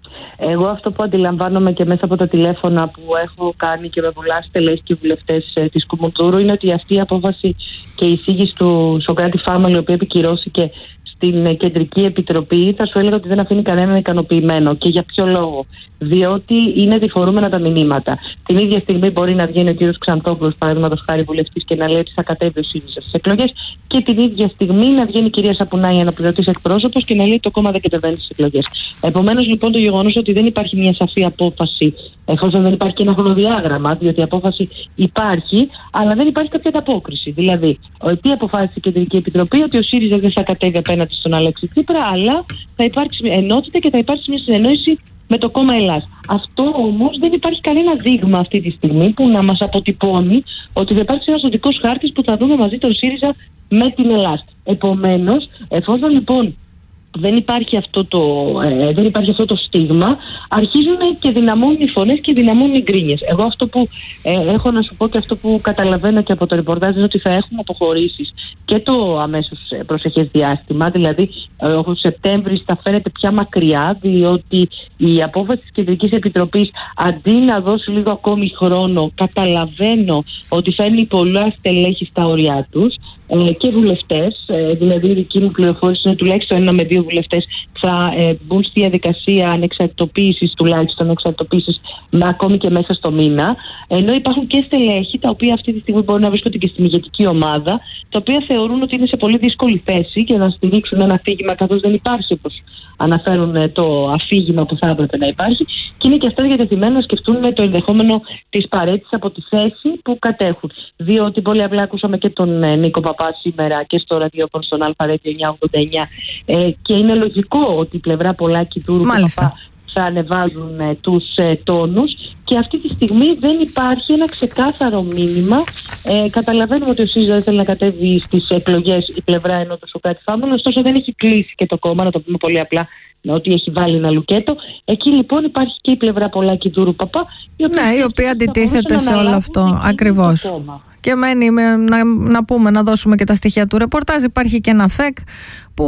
Εγώ αυτό που αντιλαμβάνομαι και μέσα από τα τηλέφωνα που έχω κάνει και με πολλά στελέχη και βουλευτές ε, της Κουμουντούρου είναι ότι αυτή η απόφαση και η εισήγηση του Σωκράτη Φάμελου, η οποία επικυρώθηκε στην Κεντρική Επιτροπή, θα σου έλεγα ότι δεν αφήνει κανέναν ικανοποιημένο. Και για ποιο λόγο? Διότι είναι διφορούμενα τα μηνύματα. Την ίδια στιγμή μπορεί να βγαίνει ο κ. Ξανθόπουλος, παραδείγματος χάρη βουλευτής, και να λέει ότι θα κατέβει ο ΣΥΡΙΖΑ στις εκλογές, και την ίδια στιγμή να βγαίνει η κυρία Σαπουνάη, αναπληρωτής εκπρόσωπος, και να λέει ότι το κόμμα δεν κατεβαίνει στις εκλογές. Επομένως, λοιπόν, το γεγονός ότι δεν υπάρχει μια σαφή απόφαση, εφόσον δεν υπάρχει και ένα χρονοδιάγραμμα, διότι η απόφαση υπάρχει, αλλά δεν υπάρχει κάποια ανταπόκριση. Δηλαδή, τι αποφάσισε η Κεντρική Επιτροπή? Ότι ο ΣΥΡΙΖΑ δεν θα κατέβει απέναντι στον Αλέξη Τσίπρα, αλλά θα υπάρξει ενότητα και θα υπάρξει μια συνεννόηση με το κόμμα Ελλάς. Αυτό όμως δεν υπάρχει κανένα δείγμα αυτή τη στιγμή που να μας αποτυπώνει ότι θα υπάρξει ένας οδικός χάρτης που θα δούμε μαζί τον ΣΥΡΙΖΑ με την Ελλάς. Επομένως, εφόσον λοιπόν δεν υπάρχει αυτό το, ε, δεν υπάρχει αυτό το στίγμα, αρχίζουν και δυναμώνουν οι φωνές και δυναμώνουν οι γκρίνιες. Εγώ αυτό που ε, έχω να σου πω και αυτό που καταλαβαίνω και από το ρεπορτάζ είναι ότι θα έχουμε αποχωρήσεις και το αμέσως προσεχές διάστημα, δηλαδή ε, ο Σεπτέμβρης θα φαίνεται πια μακριά, διότι η απόφαση της Κεντρικής Επιτροπής, αντί να δώσει λίγο ακόμη χρόνο, καταλαβαίνω ότι θα είναι πολλά στελέχη στα όρια τους ε, και βουλευτές, ε, δηλαδή η δική μου πληροφόρηση είναι τουλάχιστον ένα με δύο βουλευτές θα ε, μπουν στη διαδικασία ανεξαρτητοποίησης, τουλάχιστον ανεξαρτητοποίησης, ακόμη και μέσα στο μήνα. Ενώ υπάρχουν και στελέχη τα οποία αυτή τη στιγμή μπορεί να βρίσκονται και στην ηγετική ομάδα, τα οποία θεωρούν ότι είναι σε πολύ δύσκολη θέση και να στηρίξουν ένα αφήγημα, καθώς δεν υπάρχει, όπως αναφέρουν, ε, το αφήγημα που θα έπρεπε να υπάρχει, και είναι και αυτά διατεθειμένα να σκεφτούν το ενδεχόμενο της παρέτησης από τη θέση που κατέχουν. Διότι πολύ απλά ακούσαμε και τον ε, Νίκο Παπά σήμερα και στο ραδιόφωνο στον Αλφα Radio εννιακόσια ογδόντα εννιά ε, και είναι λογικό ότι η πλευρά Πολάκη, Δούρου και Παπά θα ανεβάζουν ε, τους ε, τόνους, και αυτή τη στιγμή δεν υπάρχει ένα ξεκάθαρο μήνυμα. Ε, καταλαβαίνουμε ότι ο ΣΥΡΙΖΑ δεν θέλει να κατέβει στις εκλογές η πλευρά ενώ το Σωκράτη Φάμελο, ωστόσο δεν έχει κλείσει και το κόμμα, να το πούμε πολύ απλά, ότι έχει βάλει ένα λουκέτο. Εκεί λοιπόν υπάρχει και η πλευρά Πολάκη, Δούρου, Παπά, η οποία, ναι, η οποία αντιτίθεται σε όλο αυτό. Ακριβώς. Και μένει να, να πούμε, να δώσουμε και τα στοιχεία του ρεπορτάζ. Υπάρχει και ένα ΦΕΚ που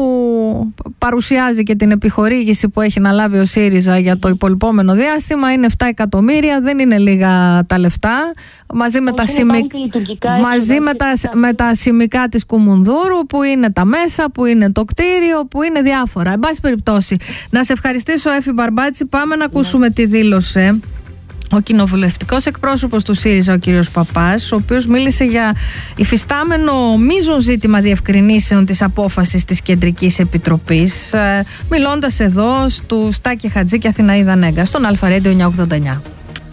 παρουσιάζει και την επιχορήγηση που έχει να λάβει ο ΣΥΡΙΖΑ για το υπολοιπόμενο διάστημα. Είναι επτά εκατομμύρια, δεν είναι λίγα τα λεφτά. Μαζί με τα, σημικ... μαζί με τα, με τα σημικά της Κουμουνδούρου, που είναι τα μέσα, που είναι το κτίριο, που είναι διάφορα. Εν πάση περιπτώσει, να σε ευχαριστήσω, Έφη Μπαρμπάτση. Πάμε να ακούσουμε ναι. τι δήλωσε ο κοινοβουλευτικός εκπρόσωπος του ΣΥΡΙΖΑ, ο κύριος Παπάς, ο οποίος μίλησε για υφιστάμενο μείζον ζήτημα διευκρινήσεων της απόφασης της Κεντρικής Επιτροπής, ε, μιλώντας εδώ στους Τάκη Χατζή και Αθηναίδα Νέγκα, στον Αλφα Radio εννιακόσια ογδόντα εννιά.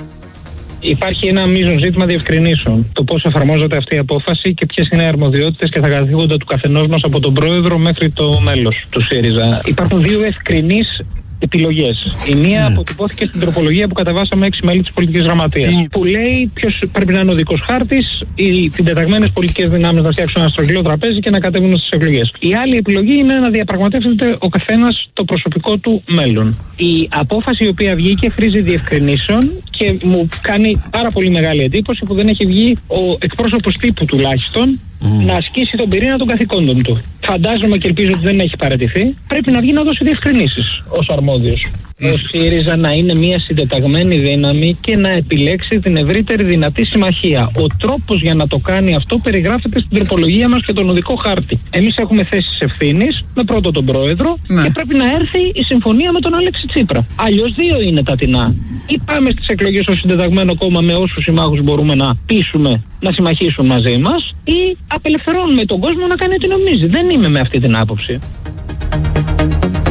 Υπάρχει ένα μείζον ζήτημα διευκρινήσεων. Το πώς εφαρμόζεται αυτή η απόφαση και ποιες είναι οι αρμοδιότητες και τα καθήκοντα του καθενός μας, από τον πρόεδρο μέχρι το μέλος του ΣΥΡΙΖΑ. Υπάρχουν δύο ευκρινείς επιλογές. Η μία mm. αποτυπώθηκε στην τροπολογία που καταβάσαμε έξι μέλη της πολιτικής γραμματείας. Mm. Που λέει ποιος πρέπει να είναι ο δικός χάρτης, οι συντεταγμένες πολιτικές δυνάμεις να φτιάξουν ένα στρογγυλό τραπέζι και να κατέβουν στις εκλογές. Η άλλη επιλογή είναι να διαπραγματεύεται ο καθένας το προσωπικό του μέλλον. Η απόφαση η οποία βγήκε χρήζει διευκρινήσεων και μου κάνει πάρα πολύ μεγάλη εντύπωση που δεν έχει βγει ο εκπρόσωπος τύπου τουλάχιστον Mm. να ασκήσει τον πυρήνα των καθηκόντων του. Φαντάζομαι και ελπίζω ότι δεν έχει παραιτηθεί. Πρέπει να βγει να δώσει διευκρινήσεις ως αρμόδιος. Mm. Ο ΣΥΡΙΖΑ να είναι μια συντεταγμένη δύναμη και να επιλέξει την ευρύτερη δυνατή συμμαχία. Ο τρόπος για να το κάνει αυτό περιγράφεται στην τροπολογία μας και τον οδικό χάρτη. Εμείς έχουμε θέσεις ευθύνης με πρώτο τον πρόεδρο mm. και πρέπει να έρθει η συμφωνία με τον Αλέξη Τσίπρα. Αλλιώς δύο είναι τα τεινά. Ή πάμε στις εκλογές ως συντεταγμένο κόμμα με όσους συμμάχους μπορούμε να πείσουμε να συμμαχίσουν μαζί μας, ή απελευθερώνουμε τον κόσμο να κάνει ό,τι νομίζει. Δεν είμαι με αυτή την άποψη.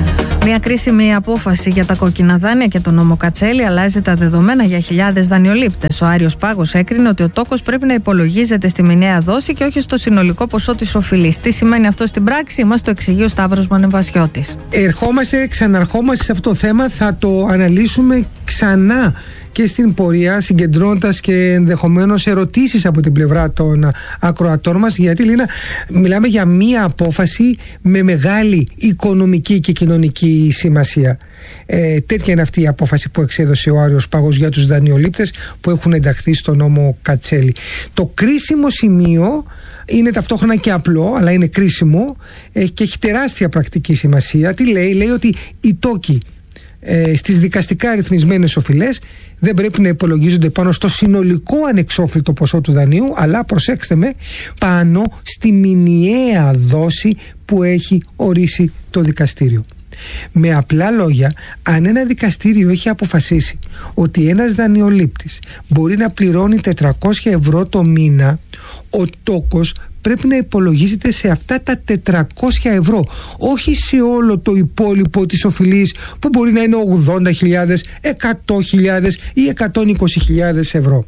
Μια κρίσιμη απόφαση για τα κόκκινα δάνεια και τον νόμο Κατσέλη αλλάζει τα δεδομένα για χιλιάδες δανειολήπτες. Ο Άριος Πάγος έκρινε ότι ο τόκος πρέπει να υπολογίζεται στη μηνιαία δόση και όχι στο συνολικό ποσό της οφειλής. Τι σημαίνει αυτό στην πράξη, μας το εξηγεί ο Σταύρος Μανεβασιώτης. Ερχόμαστε, ξαναρχόμαστε σε αυτό το θέμα, θα το αναλύσουμε ξανά και στην πορεία, συγκεντρώνοντας και ενδεχομένως ερωτήσεις από την πλευρά των ακροατών μας, γιατί Λίνα, μιλάμε για μία απόφαση με μεγάλη οικονομική και κοινωνική σημασία. Ε, τέτοια είναι αυτή η απόφαση που εξέδωσε ο Άριος Πάγος για τους δανειολήπτες που έχουν ενταχθεί στο νόμο Κατσέλη. Το κρίσιμο σημείο είναι ταυτόχρονα και απλό, αλλά είναι κρίσιμο ε, και έχει τεράστια πρακτική σημασία. Τι λέει, λέει ότι οι τόκοι ε, στις δικαστικά ρυθμισμένες οφειλές δεν πρέπει να υπολογίζονται πάνω στο συνολικό ανεξόφλητο ποσό του δανείου, αλλά προσέξτε με, πάνω στη μηνιαία δόση που έχει ορίσει το δικαστήριο. Με απλά λόγια, αν ένα δικαστήριο έχει αποφασίσει ότι ένας δανειολήπτης μπορεί να πληρώνει τετρακόσια ευρώ το μήνα, ο τόκος πρέπει να υπολογίζεται σε αυτά τα τετρακόσια ευρώ, όχι σε όλο το υπόλοιπο της οφειλής που μπορεί να είναι ογδόντα χιλιάδες, εκατό χιλιάδες ή εκατόν είκοσι χιλιάδες ευρώ.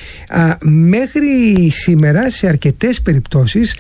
Α, μέχρι σήμερα σε αρκετές περιπτώσεις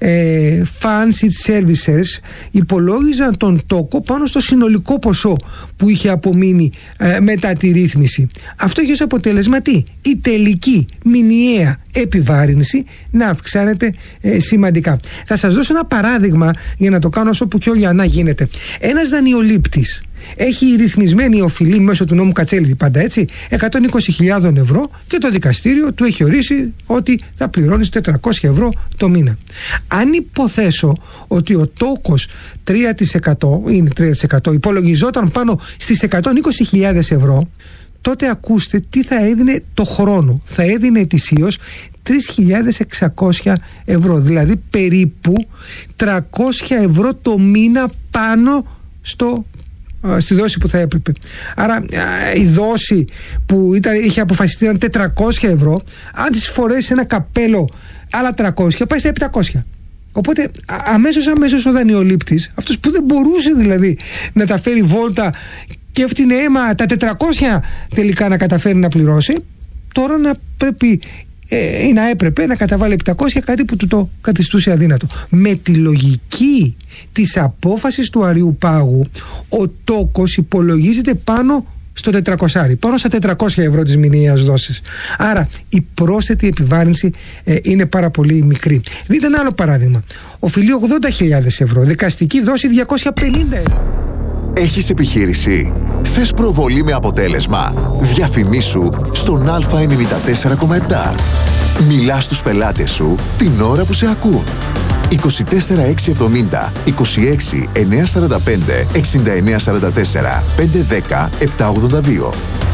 ε, Finance Services υπολόγιζαν τον τόκο πάνω στο συνολικό ποσό που είχε απομείνει ε, μετά τη ρύθμιση. Αυτό έχει ως αποτέλεσμα τι? Η τελική μηνιαία επιβάρυνση να αυξάνεται ε, σημαντικά. Θα σας δώσω ένα παράδειγμα για να το κάνω όσο που πιο λιανά γίνεται. Ένας δανειολήπτης έχει ρυθμισμένη οφειλή μέσω του νόμου Κατσέλη, πάντα έτσι, εκατόν είκοσι χιλιάδες ευρώ, και το δικαστήριο του έχει ορίσει ότι θα πληρώνει τετρακόσια ευρώ το μήνα. Αν υποθέσω ότι ο τόκος τρία τοις εκατό είναι τρία τοις εκατό υπολογιζόταν πάνω στις εκατόν είκοσι χιλιάδες ευρώ, τότε ακούστε τι θα έδινε το χρόνο. Θα έδινε ετησίως τρεις χιλιάδες εξακόσια ευρώ, δηλαδή περίπου τριακόσια ευρώ το μήνα πάνω στο στη δόση που θα έπρεπε. Άρα η δόση που ήταν, είχε αποφασιστεί ήταν τετρακόσια ευρώ, αν τις φορέσει ένα καπέλο άλλα τριακόσια, πάει στα επτακόσια. Οπότε αμέσως αμέσως ο δανειολήπτης, αυτός που δεν μπορούσε δηλαδή να τα φέρει βόλτα και έφτιανε αίμα τα τετρακόσια τελικά να καταφέρει να πληρώσει, τώρα να πρέπει ε, ή να έπρεπε να καταβάλει επτακόσια, κάτι που του το καθιστούσε αδύνατο. Με τη λογική της απόφασης του Αρίου Πάγου, ο τόκος υπολογίζεται πάνω στο τετρακόσια, πάνω στα τετρακόσια ευρώ της μηνιαίας δόσης. Άρα η πρόσθετη επιβάρυνση ε, είναι πάρα πολύ μικρή. Δείτε ένα άλλο παράδειγμα. Οφειλεί ογδόντα χιλιάδες ευρώ, δικαστική δόση διακόσια πενήντα ευρώ. Έχεις επιχείρηση? Θες προβολή με αποτέλεσμα? Διαφημίσου στον Α ενενήντα τέσσερα κόμμα επτά. Μιλάς στους πελάτες σου την ώρα που σε ακούν. είκοσι τέσσερα εξακόσια εβδομήντα, είκοσι έξι εννιακόσια σαράντα πέντε, εξήντα εννέα σαράντα τέσσερα, πεντακόσια δέκα, επτακόσια ογδόντα δύο.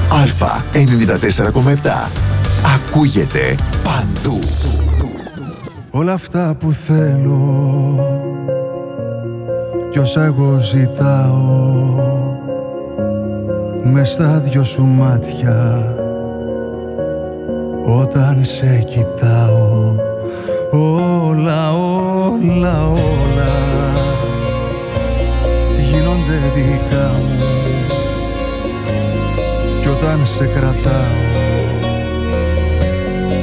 Α ενενήντα τέσσερα κόμμα επτά. Ακούγεται παντού. Όλα αυτά που θέλω κι όσα εγώ ζητάω μες στα δυο σου μάτια όταν σε κοιτάω, όλα, όλα, όλα γίνονται δικά μου κι όταν σε κρατάω